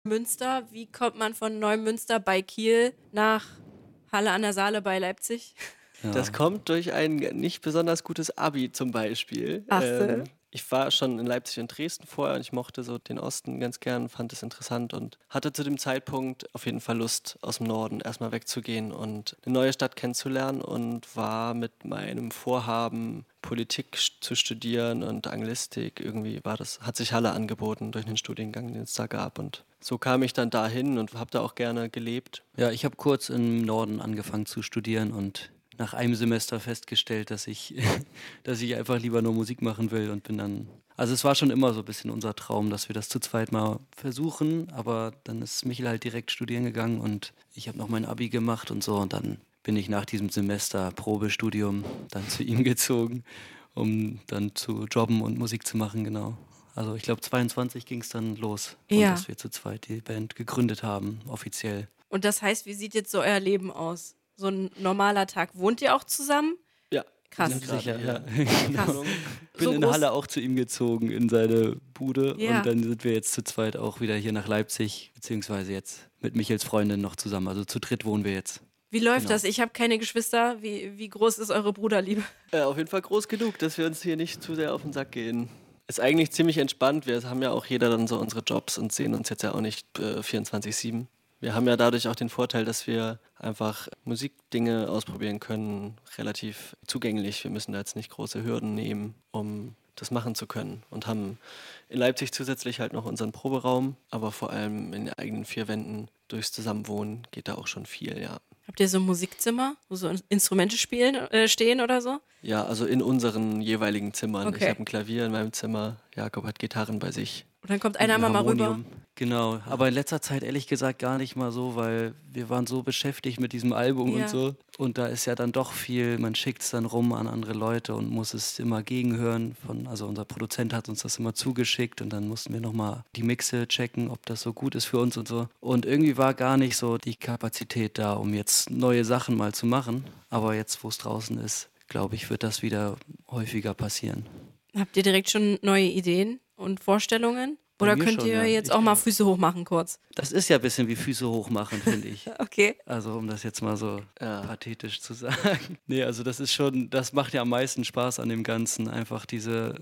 Münster. Wie kommt man von Neumünster bei Kiel nach Halle an der Saale bei Leipzig? Ja. Das kommt durch ein nicht besonders gutes Abi zum Beispiel. Ach so. Ich war schon in Leipzig und Dresden vorher und ich mochte so den Osten ganz gern, fand es interessant und hatte zu dem Zeitpunkt auf jeden Fall Lust, aus dem Norden erstmal wegzugehen und eine neue Stadt kennenzulernen und war mit meinem Vorhaben, Politik zu studieren und Anglistik, irgendwie hat sich Halle angeboten durch den Studiengang, den es da gab und so kam ich dann dahin und habe da auch gerne gelebt. Ja, ich habe kurz im Norden angefangen zu studieren und nach einem Semester festgestellt, dass ich einfach lieber nur Musik machen will und bin dann. Also es war schon immer so ein bisschen unser Traum, dass wir das zu zweit mal versuchen, aber dann ist Michel halt direkt studieren gegangen und ich habe noch mein Abi gemacht und so und dann bin ich nach diesem Semester Probestudium dann zu ihm gezogen, um dann zu jobben und Musik zu machen, genau. Also ich glaube 22 ging es dann los, Ja. dass wir zu zweit die Band gegründet haben, offiziell. Und das heißt, wie sieht jetzt so euer Leben aus? So ein normaler Tag. Wohnt ihr auch zusammen? Ja. Krass. Sind gerade Sicher, ja. Krass. Bin So in groß- Halle auch zu ihm gezogen, in seine Bude. Ja. Und dann sind wir jetzt zu zweit auch wieder hier nach Leipzig, beziehungsweise jetzt mit Michels Freundin noch zusammen. Also zu dritt wohnen wir jetzt. Wie läuft Genau. das? Ich habe keine Geschwister. Wie groß ist eure Bruderliebe? Auf jeden Fall groß genug, dass wir uns hier nicht zu sehr auf den Sack gehen. Ist eigentlich ziemlich entspannt. Wir haben ja auch jeder dann so unsere Jobs und sehen uns jetzt ja auch nicht 24/7. Wir haben ja dadurch auch den Vorteil, dass wir einfach Musikdinge ausprobieren können, relativ zugänglich. Wir müssen da jetzt nicht große Hürden nehmen, um das machen zu können. Und haben in Leipzig zusätzlich halt noch unseren Proberaum, aber vor allem in den eigenen vier Wänden durchs Zusammenwohnen geht da auch schon viel, ja. Habt ihr so ein Musikzimmer, wo so Instrumente stehen oder so? Ja, also in unseren jeweiligen Zimmern. Okay. Ich habe ein Klavier in meinem Zimmer, Jakob hat Gitarren bei sich. Und dann kommt einer Ein mal rüber. Harmonium. Genau, aber in letzter Zeit ehrlich gesagt gar nicht mal so, weil wir waren so beschäftigt mit diesem Album Ja. und so. Und da ist ja dann doch viel, man schickt es dann rum an andere Leute und muss es immer gegenhören. Also unser Produzent hat uns das immer zugeschickt und dann mussten wir nochmal die Mixe checken, ob das so gut ist für uns und so. Und irgendwie war gar nicht so die Kapazität da, um jetzt neue Sachen mal zu machen. Aber jetzt, wo es draußen ist, glaube ich, wird das wieder häufiger passieren. Habt ihr direkt schon neue Ideen und Vorstellungen? Oder mir könnt schon, ihr ja. jetzt Ich- auch mal Füße hoch machen kurz? Das ist ja ein bisschen wie Füße hochmachen, finde ich. Okay. Also um das jetzt mal so Ja. pathetisch zu sagen. Nee, also das macht ja am meisten Spaß an dem Ganzen, einfach diese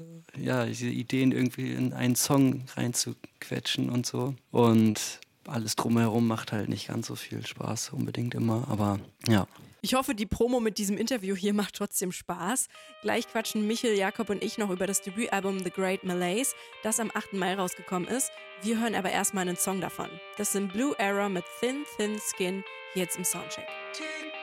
Ideen irgendwie in einen Song reinzuquetschen und so. Und alles drumherum macht halt nicht ganz so viel Spaß unbedingt immer, aber ja. Ich hoffe, die Promo mit diesem Interview hier macht trotzdem Spaß. Gleich quatschen Michel, Jakob und ich noch über das Debütalbum The Great Malaise, das am 8. Mai rausgekommen ist. Wir hören aber erstmal einen Song davon. Das sind Blue Error mit Thin Thin Skin, hier jetzt im Soundcheck.